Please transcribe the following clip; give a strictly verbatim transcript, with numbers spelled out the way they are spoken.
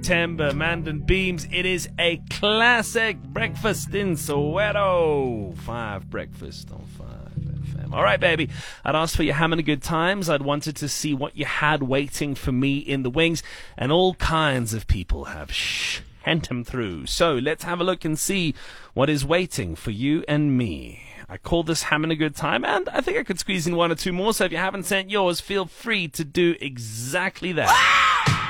Timber, Mandan Beams. It is a classic breakfast in Soweto. Five breakfast on five F M. All right, baby. I'd asked for your ham and good times. I'd wanted to see what you had waiting for me in the wings, and all kinds of people have sent them through. So let's have a look and see what is waiting for you and me. I call this Having a Good Time, and I think I could squeeze in one or two more, so if you haven't sent yours, feel free to do exactly that.